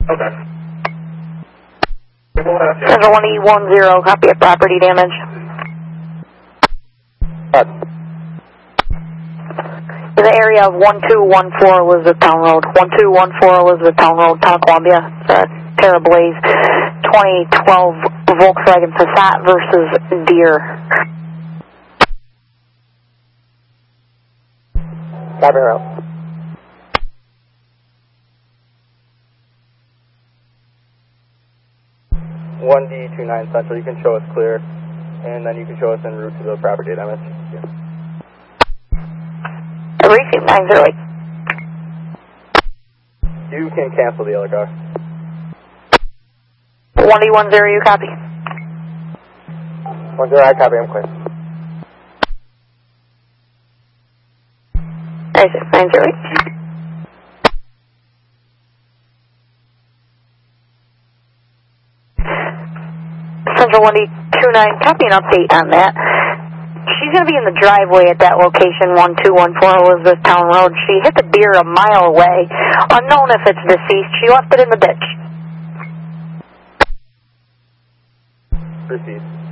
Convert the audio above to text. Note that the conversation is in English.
Okay. Central 1E10, copy of property damage. In the area of 1214 Elizabethtown Road. 1214 Elizabethtown Road, Town of Columbia. Terra Blaze 2012 Volkswagen Passat versus Deere. Copy route. 1D29 Central, you can show us clear, and then you can show us en route to the property damage. Racing 908. You can cancel the other car. 1D10, you copy? 10, I copy, I'm clear. 908. Central 1D29, copy an update on that. She's going to be in the driveway at that location, 1214 Elizabethtown Road. She hit the deer a mile away. Unknown if it's deceased. She left it in the ditch. Deceased.